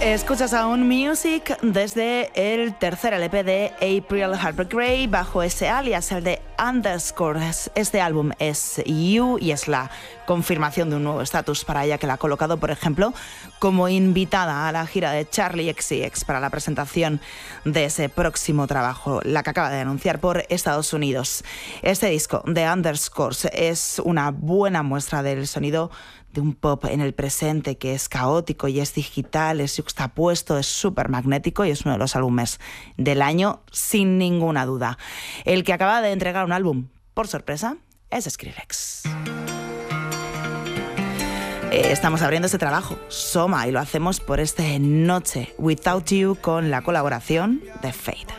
Escuchas a Un Music desde el tercer LP de April Harper Gray bajo ese alias, el de Underscore. Este álbum es You y es la confirmación de un nuevo estatus para ella, que la ha colocado, por ejemplo, como invitada a la gira de Charli XCX para la presentación de ese próximo trabajo, la que acaba de anunciar por Estados Unidos. Este disco de Underscore es una buena muestra del sonido de un pop en el presente que es caótico y es digital, es yuxtapuesto, es súper magnético y es uno de los álbumes del año sin ninguna duda. El que acaba de entregar un álbum por sorpresa es Skrillex. Estamos abriendo este trabajo, Soma, y lo hacemos por este Noche Without You con la colaboración de Fade.